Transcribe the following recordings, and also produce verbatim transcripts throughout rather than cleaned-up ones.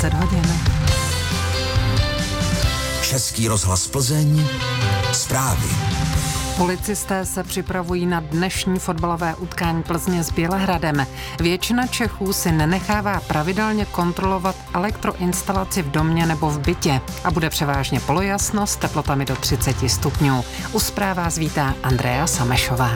dvacet hodin. Český rozhlas Plzeň, zprávy. Policisté se připravují na dnešní fotbalové utkání Plzně s Bělehradem. Většina Čechů si nenechává pravidelně kontrolovat elektroinstalaci v domě nebo v bytě a bude převážně polojasno s teplotami do třicet stupňů. U zpráv vás vítá Andrea Samešová.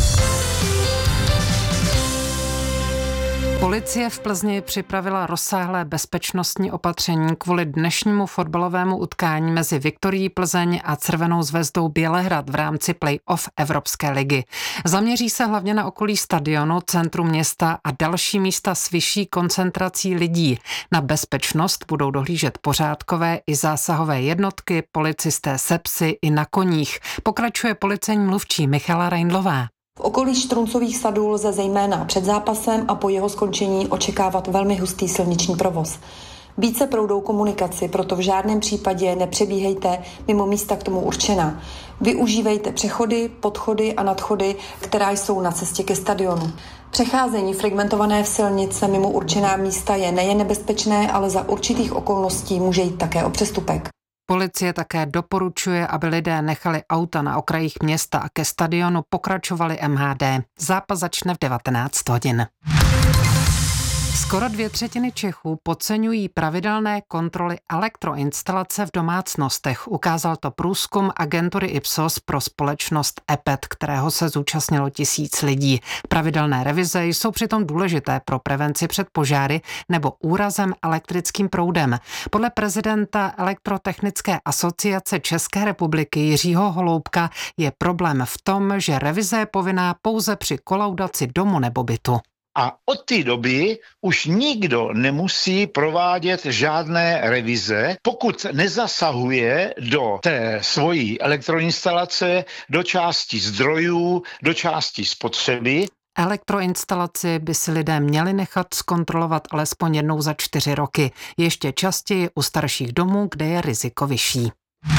Policie v Plzni připravila rozsáhlé bezpečnostní opatření kvůli dnešnímu fotbalovému utkání mezi Viktorií Plzeň a Crvenou zvezdou Bělehrad v rámci play-off Evropské ligy. Zaměří se hlavně na okolí stadionu, centru města a další místa s vyšší koncentrací lidí. Na bezpečnost budou dohlížet pořádkové i zásahové jednotky, policisté se psy i na koních. Pokračuje policejní mluvčí Michala Reindlová. V okolí Štruncových sadů lze zejména před zápasem a po jeho skončení očekávat velmi hustý silniční provoz. Více proudou komunikaci, proto v žádném případě nepřebíhejte mimo místa k tomu určená. Využívejte přechody, podchody a nadchody, která jsou na cestě ke stadionu. Přecházení fragmentované v silnice mimo určená místa je nejen nebezpečné, ale za určitých okolností může jít také o přestupek. Policie také doporučuje, aby lidé nechali auta na okrajích města a ke stadionu pokračovali M H D. Zápas začne v devatenáct hodin. Skoro dvě třetiny Čechů podceňují pravidelné kontroly elektroinstalace v domácnostech. Ukázal to průzkum agentury Ipsos pro společnost E P E T, kterého se zúčastnilo tisíc lidí. Pravidelné revize jsou přitom důležité pro prevenci před požáry nebo úrazem elektrickým proudem. Podle prezidenta Elektrotechnické asociace České republiky Jiřího Holoubka je problém v tom, že revize je povinná pouze při kolaudaci domu nebo bytu. A od té doby už nikdo nemusí provádět žádné revize, pokud nezasahuje do té svojí elektroinstalace, do části zdrojů, do části spotřeby. Elektroinstalaci by si lidé měli nechat zkontrolovat alespoň jednou za čtyři roky. Ještě častěji u starších domů, kde je riziko vyšší.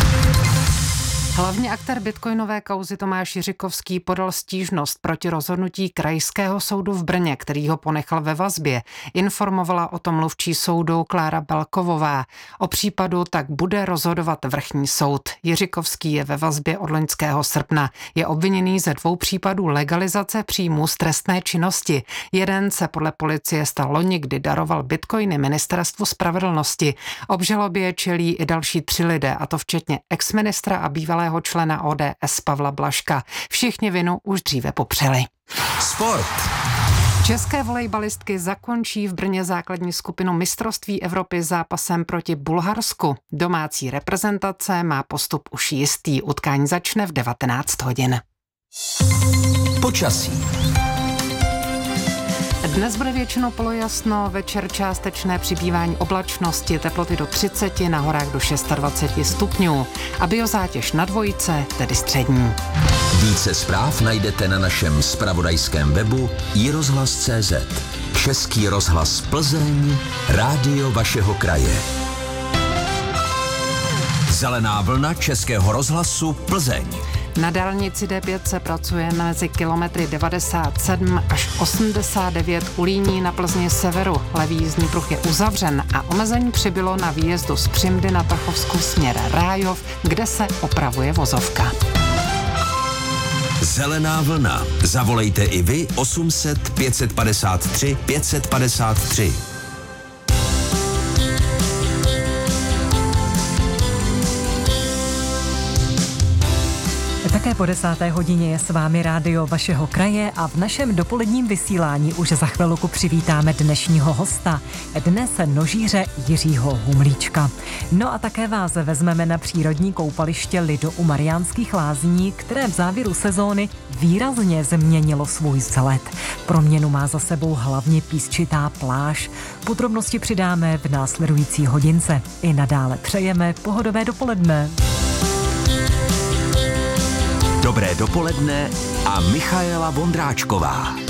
Hlavní aktér bitcoinové kauzy Tomáš Jiřikovský podal stížnost proti rozhodnutí Krajského soudu v Brně, který ho ponechal ve vazbě. Informovala o tom mluvčí soudu Klára Belkovová. O případu tak bude rozhodovat vrchní soud. Jiřikovský je ve vazbě od loňského srpna. Je obviněný ze dvou případů legalizace příjmů z trestné činnosti. Jeden se podle policie stal loni, kdy daroval bitcoiny Ministerstvu spravedlnosti. Obžalobě čelí i další tři lidé, a to včetně exministra a bývalého člena O D S Pavla Blažka. Všichni vinu už dříve popřeli. Sport. České volejbalistky zakončí v Brně základní skupinu mistrovství Evropy zápasem proti Bulharsku. Domácí reprezentace má postup už jistý. Utkání začne v devatenáct hodin. Počasí. Dnes bude většinou polojasno, večer částečné přibývání oblačnosti, teploty do třicet, na horách do dvacet šest stupňů a biozátěž na dvojce, tedy střední. Více zpráv najdete na našem zpravodajském webu i rozhlas tečka cé zet. Český rozhlas Plzeň, rádio vašeho kraje. Zelená vlna Českého rozhlasu Plzeň. Na dálnici D pět se pracuje mezi kilometry devadesát sedm až osmdesát devět u Líní na Plzni severu. Levý jízdní pruh je uzavřen a omezení přibylo na výjezdu z Přimdy na Tachovsku směr Rájov, kde se opravuje vozovka. Zelená vlna. Zavolejte i vy osm set pět padesát tři pět padesát tři. Také po desáté hodině je s vámi rádio vašeho kraje a v našem dopoledním vysílání už za chvilku přivítáme dnešního hosta, dnes nožíře Jiřího Humlíčka. No a také vás vezmeme na přírodní koupaliště Lido u Mariánských Lázní, které v závěru sezóny výrazně změnilo svůj vzhled. Proměnu má za sebou hlavně písčitá pláž. Podrobnosti přidáme v následující hodince. I nadále přejeme pohodové dopoledne. Dobré dopoledne a Michaela Vondráčková.